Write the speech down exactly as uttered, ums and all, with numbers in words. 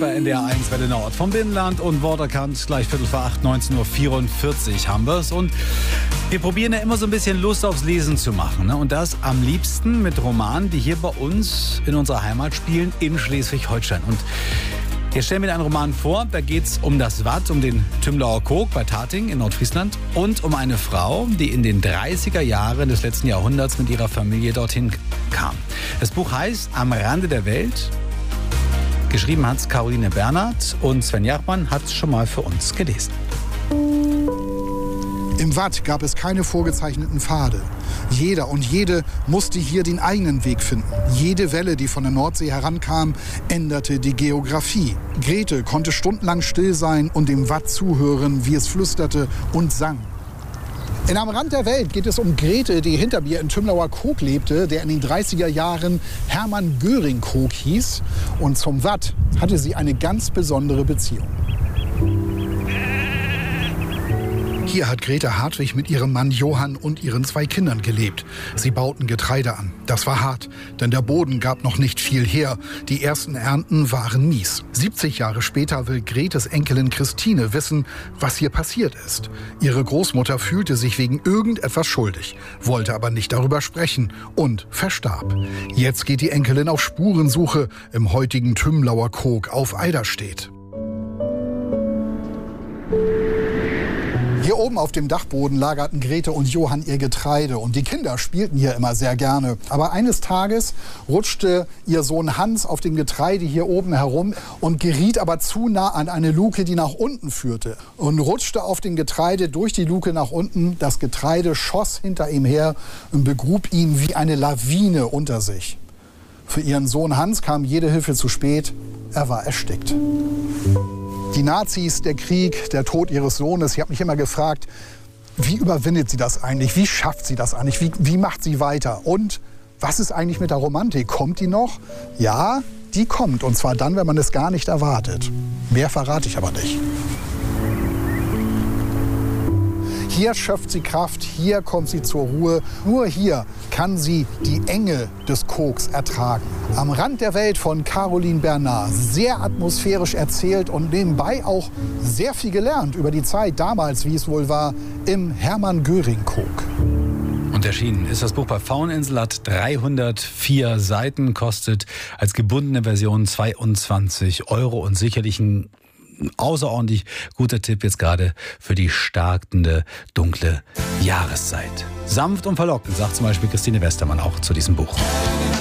bei N D R eins Welle Nord vom Binnenland und Worterkant. Gleich Viertel vor acht, neunzehn Uhr vierundvierzig haben wir es. Und wir probieren ja immer so ein bisschen Lust aufs Lesen zu machen. Ne? Und das am liebsten mit Romanen, die hier bei uns in unserer Heimat spielen, in Schleswig-Holstein. Und hier stellen wir dir einen Roman vor, da geht es um das Watt, um den Tümlauer Kog bei Tating in Nordfriesland und um eine Frau, die in den dreißiger Jahren des letzten Jahrhunderts mit ihrer Familie dorthin kam. Das Buch heißt Am Rande der Welt. Geschrieben hat es Caroline Bernhardt und Sven Jachmann hat es schon mal für uns gelesen. Im Watt gab es keine vorgezeichneten Pfade. Jeder und jede musste hier den eigenen Weg finden. Jede Welle, die von der Nordsee herankam, änderte die Geografie. Grete konnte stundenlang still sein und dem Watt zuhören, wie es flüsterte und sang. In Am Rand der Welt geht es um Grete, die hinter mir in Tümlauer Kog lebte, der in den dreißiger Jahren Hermann Göring Kog hieß. Und zum Watt hatte sie eine ganz besondere Beziehung. Hier hat Grete Hartwig mit ihrem Mann Johann und ihren zwei Kindern gelebt. Sie bauten Getreide an. Das war hart, denn der Boden gab noch nicht viel her. Die ersten Ernten waren mies. siebzig Jahre später will Gretes Enkelin Christine wissen, was hier passiert ist. Ihre Großmutter fühlte sich wegen irgendetwas schuldig, wollte aber nicht darüber sprechen und verstarb. Jetzt geht die Enkelin auf Spurensuche im heutigen Tümlauer Kog auf Eiderstedt. Hier oben auf dem Dachboden lagerten Grete und Johann ihr Getreide und die Kinder spielten hier immer sehr gerne. Aber eines Tages rutschte ihr Sohn Hans auf dem Getreide hier oben herum und geriet aber zu nah an eine Luke, die nach unten führte und rutschte auf dem Getreide durch die Luke nach unten. Das Getreide schoss hinter ihm her und begrub ihn wie eine Lawine unter sich. Für ihren Sohn Hans kam jede Hilfe zu spät. Er war erstickt. Die Nazis, der Krieg, der Tod ihres Sohnes. Ich habe mich immer gefragt, wie überwindet sie das eigentlich? Wie schafft sie das eigentlich? Wie, wie macht sie weiter? Und was ist eigentlich mit der Romantik? Kommt die noch? Ja, die kommt. Und zwar dann, wenn man es gar nicht erwartet. Mehr verrate ich aber nicht. Hier schöpft sie Kraft, hier kommt sie zur Ruhe. Nur hier kann sie die Enge des Kogs ertragen. Am Rand der Welt von Caroline Bernhardt. Sehr atmosphärisch erzählt und nebenbei auch sehr viel gelernt über die Zeit damals, wie es wohl war, im Hermann Göring Kog. Und erschienen ist das Buch bei Fauninsel, hat dreihundertvier Seiten, kostet als gebundene Version zweiundzwanzig Euro und sicherlich ein außerordentlich guter Tipp jetzt gerade für die starkende, dunkle Jahreszeit. Sanft und verlockend, sagt zum Beispiel Christine Westermann auch zu diesem Buch.